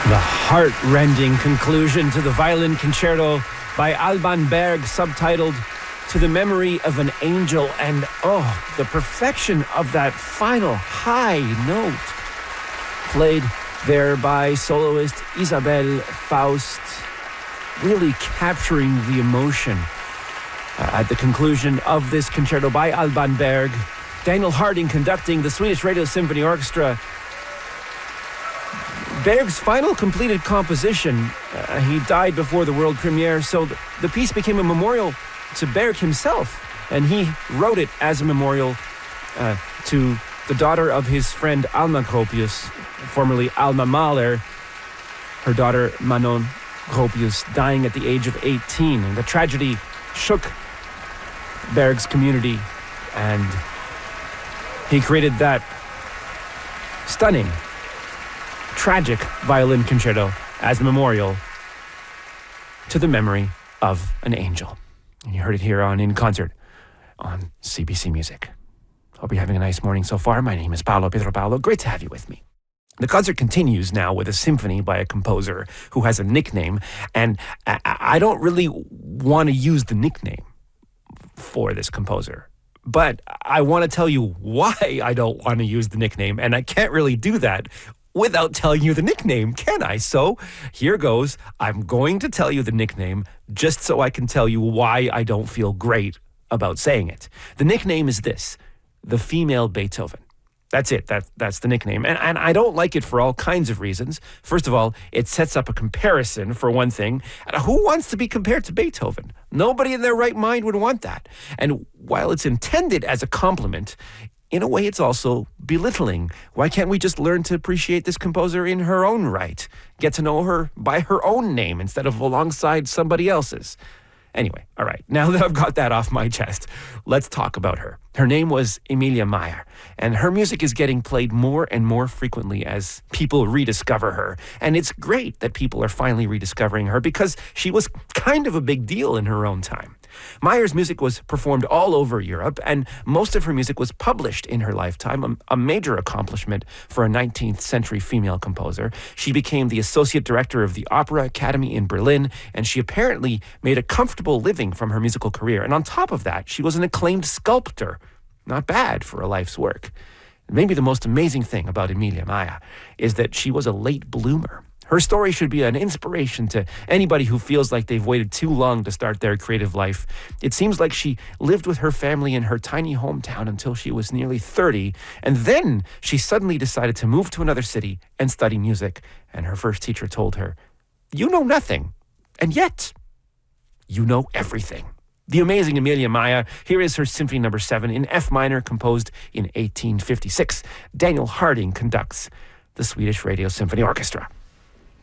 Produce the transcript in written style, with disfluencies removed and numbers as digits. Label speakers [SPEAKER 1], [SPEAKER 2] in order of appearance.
[SPEAKER 1] The heart-rending conclusion to the violin concerto by Alban Berg, subtitled To the Memory of an Angel, and the perfection of that final high note, played there by soloist Isabelle Faust, really capturing the emotion. At the conclusion of this concerto by Alban Berg, Daniel Harding conducting the Swedish Radio Symphony Orchestra. Berg's final completed composition, he died before the world premiere, so the piece became a memorial to Berg himself, and he wrote it as a memorial to the daughter of his friend Alma Gropius, formerly Alma Mahler, her daughter Manon Gropius, dying at the age of 18. And the tragedy shook Berg's community, and he created that stunning, tragic violin concerto as a memorial to the memory of an angel. And you heard it here on In Concert on CBC Music. Hope you're having a nice morning so far. My name is Paolo Pietropalo. Great to have you with me. The concert continues now with a symphony by a composer who has a nickname, and I don't really want to use the nickname for this composer. But I want to tell you why I don't want to use the nickname, and I can't really do that without telling you the nickname, can I? So here goes. I'm going to tell you the nickname just so I can tell you why I don't feel great about saying it. The nickname is this: the female Beethoven. That's it. That's the nickname. And I don't like it for all kinds of reasons. First of all, it sets up a comparison, for one thing. Who wants to be compared to Beethoven? Nobody in their right mind would want that. And while it's intended as a compliment, in a way, it's also belittling. Why can't we just learn to appreciate this composer in her own right? Get to know her by her own name instead of alongside somebody else's. Anyway, all right, now that I've got that off my chest, let's talk about her. Her name was Emilia Mayer, and her music is getting played more and more frequently as people rediscover her. And it's great that people are finally rediscovering her because she was kind of a big deal in her own time. Mayer's music was performed all over Europe, and most of her music was published in her lifetime, a major accomplishment for a 19th century female composer. She became the associate director of the Opera Academy in Berlin, and she apparently made a comfortable living from her musical career. And on top of that, she was an acclaimed sculptor. Not bad for a life's work. Maybe the most amazing thing about Emilia Mayer is that she was a late bloomer. Her story should be an inspiration to anybody who feels like they've waited too long to start their creative life. It seems like she lived with her family in her tiny hometown until she was nearly 30, and then she suddenly decided to move to another city and study music. And her first teacher told her, "You know nothing, and yet you know everything." The amazing Emilia Mayer. Here is her Symphony No. 7 in F minor, composed in 1856. Daniel Harding conducts the Swedish Radio Symphony Orchestra.